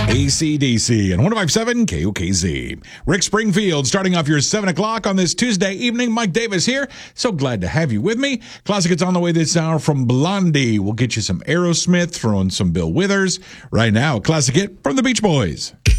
AC/DC and 105.7 KOKZ. Rick Springfield starting off your 7 o'clock on this Tuesday evening. Mike Davis here. So glad to have you with me. Classic Hits on the way this hour from Blondie. We'll get you some Aerosmith, throwing some Bill Withers. Right now, a classic hit from the Beach Boys.